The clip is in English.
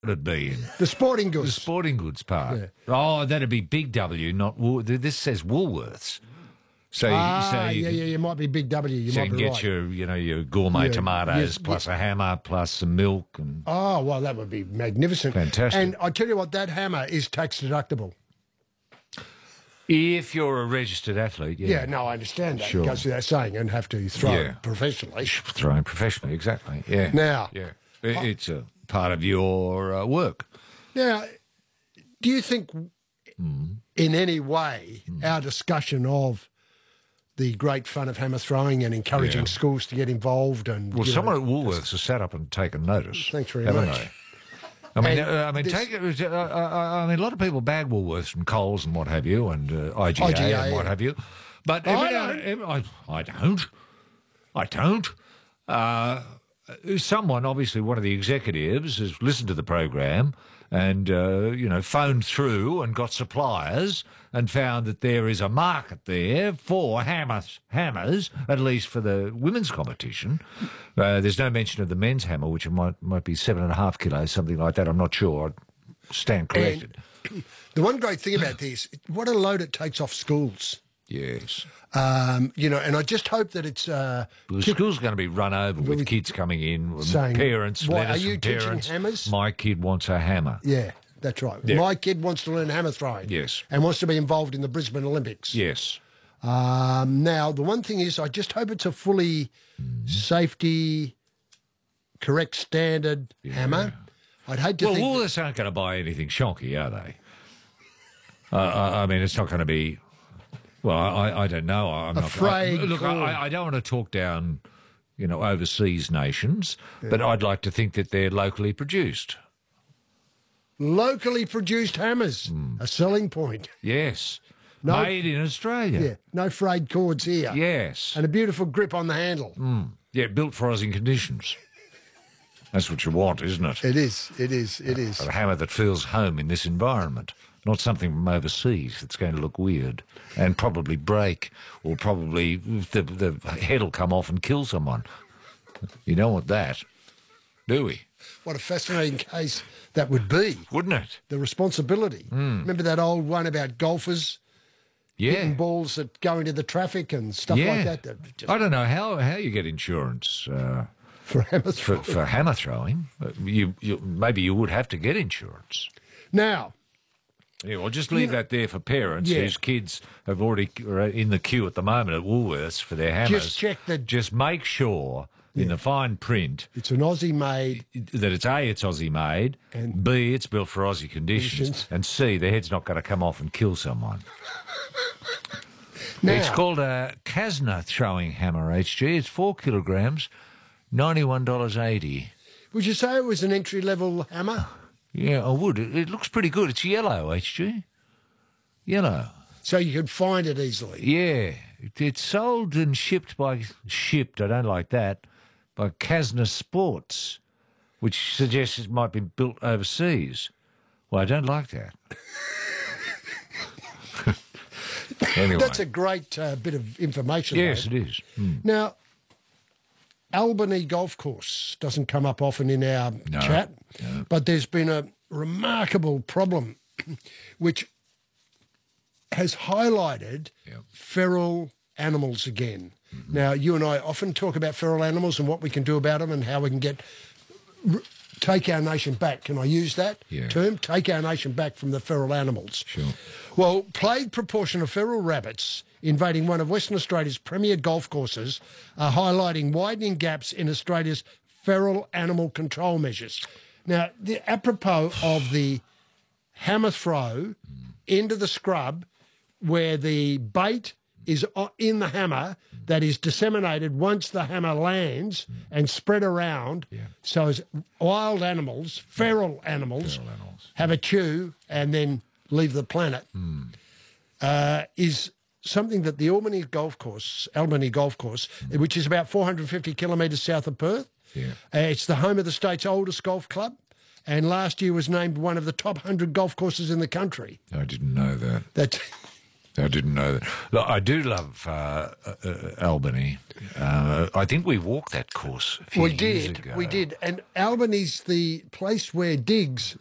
would it be in? The sporting The goods. sporting goods part. Yeah. Oh, that'd be Big W, not this says Woolworths. So, You might be Big W. You so might you can be get right. your gourmet Yeah, tomatoes yes, plus a hammer plus some milk and Oh, well, that would be magnificent. Fantastic. And I tell you what, that hammer is tax deductible. if you're a registered athlete, Yeah, no, I understand that. Sure. It goes without saying, and have to throw Yeah. it professionally. throwing professionally, exactly. Yeah. Now- yeah, it's a part of your work. Now, do you think in any way our discussion of the great fun of hammer throwing and encouraging Yeah. schools to get involved and... Well, you know, someone at Woolworths has sat up and taken notice. Thanks very haven't much. they? I mean, this- I mean, a lot of people bag Woolworths and Coles and what have you, and IGA, IGA, and what yeah. have you. But I don't. Someone, obviously one of the executives, has listened to the program and phoned through and got suppliers and found that there is a market there for hammers, at least for the women's competition. There's no mention of the men's hammer, which might be 7.5 kilos, something like that. I'm not sure. I stand corrected. The one great thing about this, what a load it takes off schools. Yes. And I just hope that it's... The school's going to be run over with kids coming in, Saying, parents, "Why, letters are you from teaching parents. hammers?" My kid wants a hammer. Yeah, that's right. Yeah. My kid wants to learn hammer throwing. Yes. And wants to be involved in the Brisbane Olympics. Yes. Now, the one thing is, I just hope it's a fully safety, correct standard hammer. I'd hate to Well, think... Woolworths aren't going to buy anything shonky, are they? I mean, it's not going to be... Well, I don't know. I'm Afraid not... Look, I don't want to talk down, overseas nations, but I'd like to think that they're locally produced. Locally produced hammers, a selling point. Yes. No- Made in Australia. Yeah, no frayed cords here. Yes. And a beautiful grip on the handle. Yeah, built for Aussie conditions. That's what you want, isn't it? It is, it is, it is. A hammer that feels home in this environment, not something from overseas that's going to look weird and probably break, or probably the head will come off and kill someone. You don't want that, do we? What a fascinating case that would be. Wouldn't it? The responsibility. Remember that old one about golfers hitting Yeah. balls that go into the traffic and stuff like that? That just I don't know how you get insurance for hammer throwing. for hammer throwing. Maybe you would have to get insurance. Now, Yeah, well, just leave that there for parents Yeah. whose kids are in the queue at the moment at Woolworths for their hammers. Just check that- Just make sure in the fine print it's an Aussie-made... that it's A, it's Aussie made, And- B, it's built for Aussie conditions, and C, the head's not going to come off and kill someone. Now, It's called a Kasna throwing hammer, HG. It's 4 kilograms, $91.80. would you say it was an entry-level hammer? Yeah, I would. It looks pretty good. It's yellow, HG. Yellow. So you could find it easily. Yeah. It's sold and shipped, I don't like that, by Kasna Sports, which suggests it might be built overseas. Well, I don't like that. Anyway. That's a great bit of information. Yes, though. it is. Now, Albany Golf Course doesn't come up often in our chat, but there's been a remarkable problem which has highlighted feral animals again. Now, you and I often talk about feral animals and what we can do about them and how we can take our nation back. Can I use that term? Take our nation back from the feral animals. Sure. Well, plague proportion of feral rabbits invading one of Western Australia's premier golf courses are highlighting widening gaps in Australia's feral animal control measures. Now, apropos of the hammer throw into the scrub where the bait is in the hammer that is disseminated once the hammer lands and spread around. So as wild animals, feral animals, have a chew and then leave the planet, is something that the Albany Golf Course, which is about 450 kilometres south of Perth, it's the home of the state's oldest golf club, and last year was named one of the top 100 golf courses in the country. I didn't know that. I didn't know that. Look, I do love Albany. I think we walked that course a few years ago. We did. And Albany's the place where Diggs